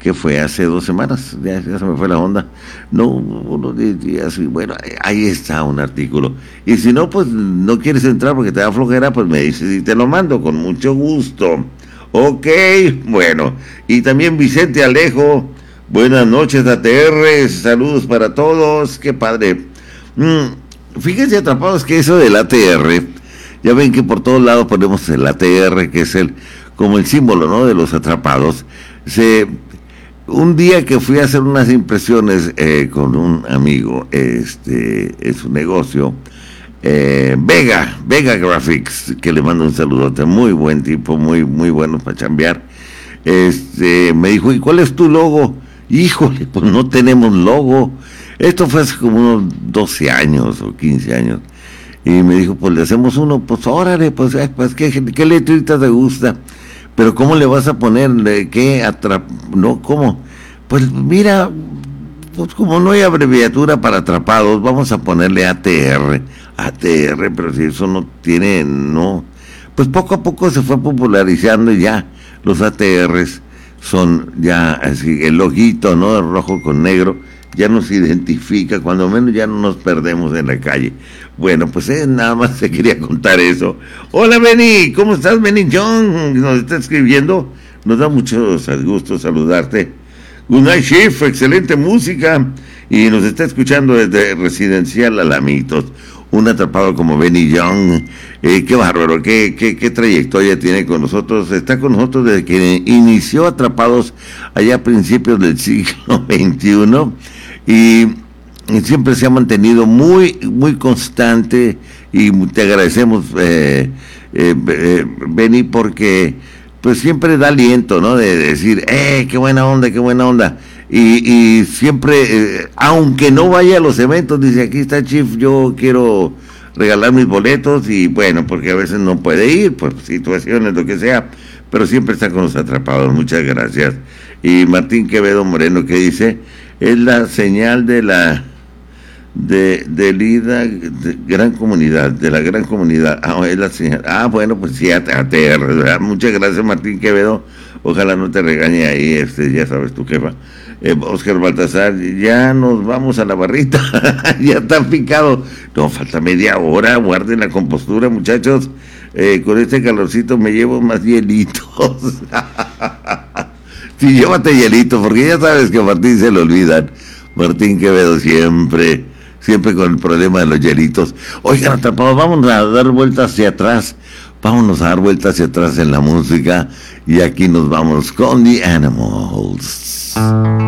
que fue hace 2 semanas, ya se me fue la onda, no, unos 10 días, y bueno, ahí está un artículo. Y si no, pues no quieres entrar porque te da flojera, pues me dices y te lo mando con mucho gusto. Ok, bueno, y también Vicente Alejo, buenas noches ATR, saludos para todos, qué padre. Fíjense, atrapados, que eso del ATR, ya ven que por todos lados ponemos el ATR, que es como el símbolo, ¿no?, de los atrapados. Un día que fui a hacer unas impresiones con un amigo, en su negocio, Vega Graphics, que le mando un saludote, muy buen tipo, muy bueno para chambear. Me dijo, ¿y cuál es tu logo? Híjole, pues no tenemos logo. Esto fue hace como unos 12 años o 15 años. Y me dijo, pues le hacemos uno, pues órale, pues ¿qué letrita te gusta? Pero ¿cómo le vas a poner? No, ¿cómo? Pues mira, pues como no hay abreviatura para atrapados, vamos a ponerle ATR, pero si eso no tiene, no. Pues poco a poco se fue popularizando y ya los ATRs son ya así, el loguito, ¿no?, rojo con negro, ya nos identifica, cuando menos ya no nos perdemos en la calle. Bueno, pues nada más te quería contar eso. Hola Benny, ¿cómo estás, Benny John? Nos está escribiendo, nos da mucho gusto saludarte. Good night, Chief, excelente música, y nos está escuchando desde Residencial Alamitos. Un atrapado como Benny Young, qué bárbaro, qué trayectoria tiene con nosotros. Está con nosotros desde que inició Atrapados allá a principios del siglo XXI, y siempre se ha mantenido muy constante, y te agradecemos, Benny, porque pues siempre da aliento, ¿no?, de decir, qué buena onda. Y siempre, aunque no vaya a los eventos, dice, aquí está Chief, yo quiero regalar mis boletos, y bueno, porque a veces no puede ir, por situaciones, lo que sea, pero siempre está con los atrapados. Muchas gracias. Y Martín Quevedo Moreno, que dice, es la señal de la gran comunidad, de la gran comunidad. Es la señal. Bueno, pues sí, ATR, ¿verdad? Muchas gracias, Martín Quevedo. Ojalá no te regañe ahí, ya sabes tu jefa. Oscar Baltasar, ya nos vamos a la barrita. Ya está picado. No, falta media hora, guarden la compostura, muchachos. Con este calorcito me llevo más hielitos. Sí, llévate hielito, porque ya sabes que a Martín se le olvidan. Martín Quevedo siempre con el problema de los hielitos. Oigan, atrapados, vamos a dar vueltas hacia atrás. Vámonos a dar vueltas hacia atrás en la música. Y aquí nos vamos con The Animals.